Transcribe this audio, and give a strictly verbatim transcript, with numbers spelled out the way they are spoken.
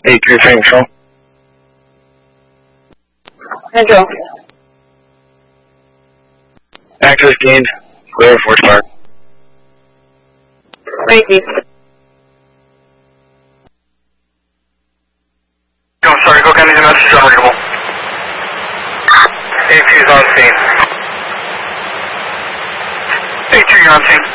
eight three three control. Control. Access gained. Clear for start. Thank you. I'm sorry, go Kennedy, message unreadable. A two is on scene. A two, you're on scene.